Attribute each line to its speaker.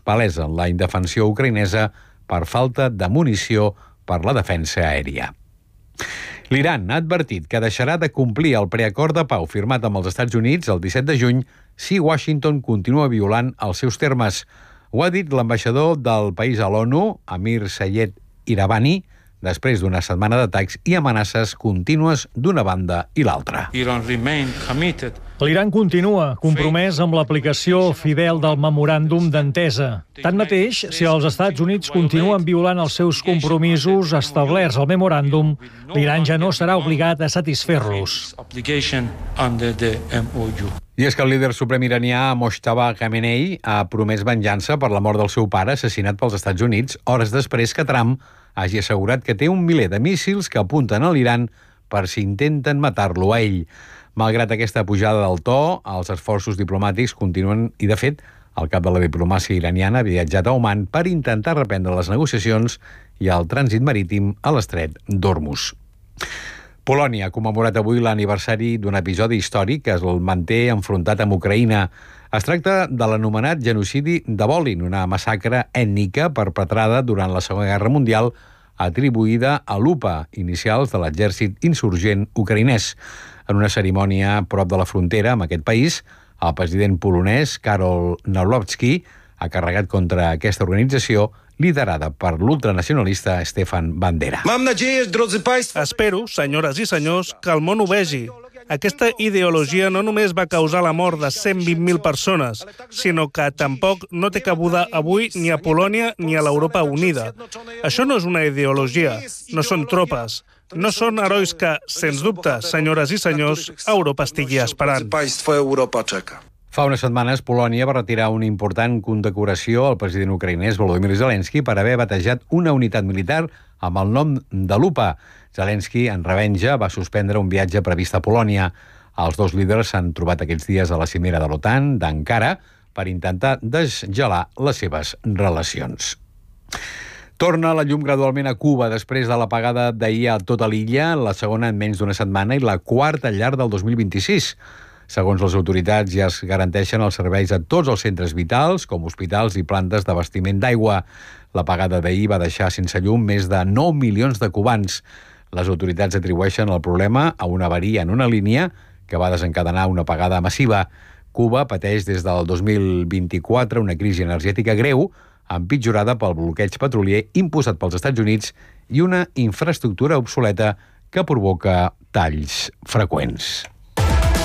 Speaker 1: palesa la indefensió ucraïnesa per falta de munició per la defensa aèria. L'Iran ha advertit que deixarà de complir el preacord de pau firmat amb els Estats Units el 17 de juny si Washington continua violant els seus termes. Ho ha dit l'ambaixador del país a l'ONU, Amir Sayed Iravani, després d'una setmana d'atacs i amenaces contínues d'una banda i l'altra.
Speaker 2: L'Iran continua compromès amb l'aplicació fidel del memoràndum d'entesa. Tanmateix, si els Estats Units continuen violant els seus compromisos establerts al memoràndum, l'Iran ja no serà obligat a satisfer-los.
Speaker 1: I és que el líder suprem iranià Mojtaba Khamenei ha promès venjança per la mort del seu pare assassinat pels Estats Units hores després que Trump hagi assegurat que té un miler de míssils que apunten a l'Iran per si intenten matar-lo a ell. Malgrat aquesta pujada del to, els esforços diplomàtics continuen i, de fet, el cap de la diplomàcia iraniana ha viatjat a Oman per intentar reprendre les negociacions i el trànsit marítim a l'estret d'Hormuz. Polònia ha commemorat avui l'aniversari d'un episodi històric que el manté enfrontat amb Ucraïna. Es tracta de l'anomenat genocidi de Volyn, una massacre ètnica perpetrada durant la Segona Guerra Mundial atribuïda a l'UPA, inicials de l'exèrcit insurgent ucraïnès. En una cerimònia prop de la frontera amb aquest país, el president polonès Karol Nawrocki ha carregat contra aquesta organització liderada per l'ultranacionalista Stefan Bandera.
Speaker 3: Espero, senyores i senyors, que el món ho vegi. Aquesta ideologia no només va causar la mort de 120.000 persones, sinó que tampoc no té cabuda avui ni a Polònia ni a l'Europa Unida. Això no és una ideologia, no són tropes, no són herois que, sens dubte, senyores i senyors, Europa estigui esperant.
Speaker 1: Fa unes setmanes, Polònia va retirar una important condecoració al president ucraïnès Volodymyr Zelensky per haver batejat una unitat militar amb el nom de l'UPA. Zelensky, en revenja, va suspendre un viatge previst a Polònia. Els dos líders s'han trobat aquests dies a la cimera de l'OTAN d'Ankara per intentar desgelar les seves relacions. Torna la llum gradualment a Cuba després de l'apagada d'ahir a tota l'illa, la segona en menys d'una setmana i la quarta al llarg del 2026. Segons les autoritats, ja es garanteixen els serveis a tots els centres vitals, com hospitals i plantes d'abastiment d'aigua. L'apagada d'ahir va deixar sense llum més de 9 milions de cubans. Les autoritats atribueixen el problema a una avaria en una línia que va desencadenar una apagada massiva. Cuba pateix des del 2024 una crisi energètica greu, empitjorada pel bloqueig petrolier imposat pels Estats Units i una infraestructura obsoleta que provoca talls freqüents.